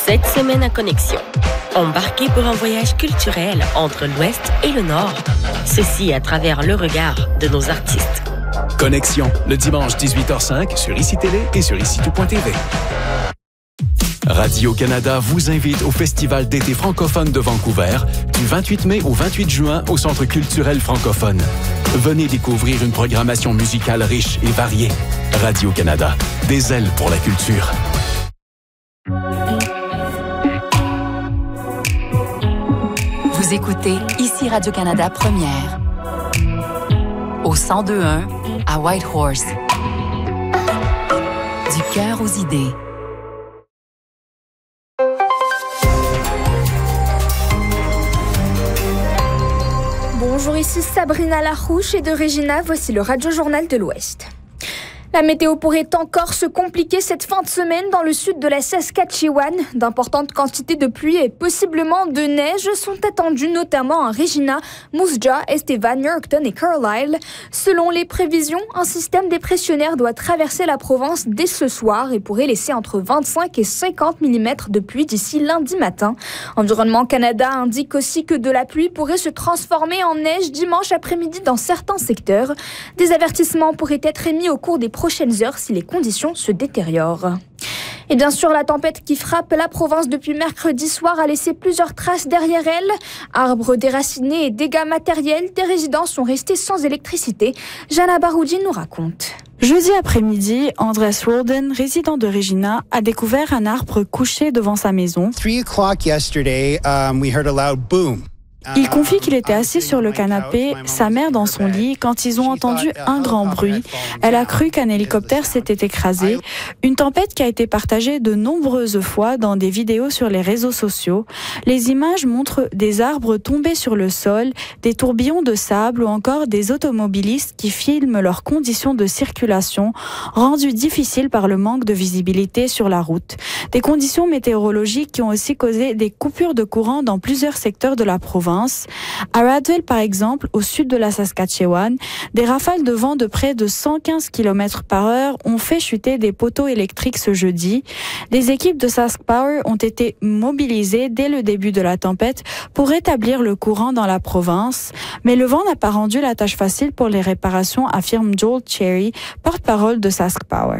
Cette semaine à Connexion, embarquez pour un voyage culturel entre l'Ouest et le Nord. Ceci à travers le regard de nos artistes. Connexion, le dimanche 18h05 sur ICI Télé et sur ICI-Tout.tv. Radio-Canada vous invite au Festival d'été francophone de Vancouver du 28 mai au 28 juin au Centre culturel francophone. Venez découvrir une programmation musicale riche et variée. Radio-Canada, des ailes pour la culture. Vous écoutez ici Radio-Canada Première. Au 102.1 à Whitehorse. Du cœur aux idées. Bonjour, ici Sabrina Larouche et de Regina, voici le Radio Journal de l'Ouest. La météo pourrait encore se compliquer cette fin de semaine dans le sud de la Saskatchewan. D'importantes quantités de pluie et possiblement de neige sont attendues notamment à Regina, Moose Jaw, Estevan, Yorkton et Carlisle. Selon les prévisions, un système dépressionnaire doit traverser la province dès ce soir et pourrait laisser entre 25 et 50 mm de pluie d'ici lundi matin. Environnement Canada indique aussi que de la pluie pourrait se transformer en neige dimanche après-midi dans certains secteurs. Des avertissements pourraient être émis au cours des prochaines heures si les conditions se détériorent. Et bien sûr, la tempête qui frappe la province depuis mercredi soir a laissé plusieurs traces derrière elle. Arbres déracinés et dégâts matériels, des résidents sont restés sans électricité. Jana Baroudi nous raconte. Jeudi après-midi, Andres Rolden, résident de Regina, a découvert un arbre couché devant sa maison. 3 o'clock yesterday, we heard a loud boom. Il confie qu'il était assis sur le canapé, sa mère dans son lit, quand ils ont entendu un grand bruit. Elle a cru qu'un hélicoptère s'était écrasé. Une tempête qui a été partagée de nombreuses fois dans des vidéos sur les réseaux sociaux. Les images montrent des arbres tombés sur le sol, des tourbillons de sable ou encore des automobilistes qui filment leurs conditions de circulation, rendues difficiles par le manque de visibilité sur la route. Des conditions météorologiques qui ont aussi causé des coupures de courant dans plusieurs secteurs de la province. À Radville, par exemple, au sud de la Saskatchewan, des rafales de vent de près de 115 km/h ont fait chuter des poteaux électriques ce jeudi. Des équipes de SaskPower ont été mobilisées dès le début de la tempête pour rétablir le courant dans la province. Mais le vent n'a pas rendu la tâche facile pour les réparations, affirme Joel Cherry, porte-parole de SaskPower.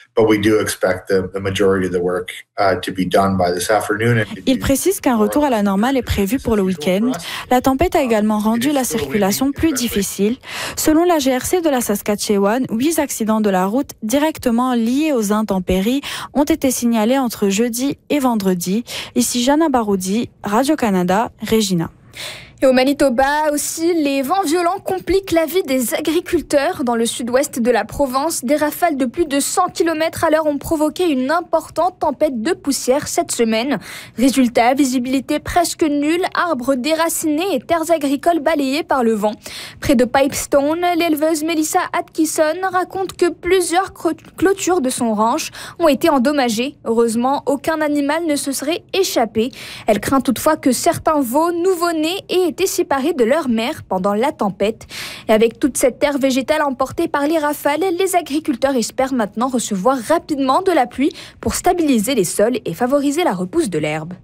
Il précise qu'un retour à la normale est prévu pour le week-end. La tempête a également rendu la circulation plus difficile. Selon la GRC de la Saskatchewan, 8 accidents de la route directement liés aux intempéries ont été signalés entre jeudi et vendredi. Ici Jana Baroudi, Radio-Canada, Regina. Et au Manitoba aussi, les vents violents compliquent la vie des agriculteurs. Dans le sud-ouest de la province, des rafales de plus de 100 km/h ont provoqué une importante tempête de poussière cette semaine. Résultat, visibilité presque nulle, arbres déracinés et terres agricoles balayées par le vent. Près de Pipestone, l'éleveuse Melissa Atkinson raconte que plusieurs clôtures de son ranch ont été endommagées. Heureusement, aucun animal ne se serait échappé. Elle craint toutefois que certains veaux nouveau-nés aient été séparés de leur mère pendant la tempête. Et avec toute cette terre végétale emportée par les rafales, les agriculteurs espèrent maintenant recevoir rapidement de la pluie pour stabiliser les sols et favoriser la repousse de l'herbe.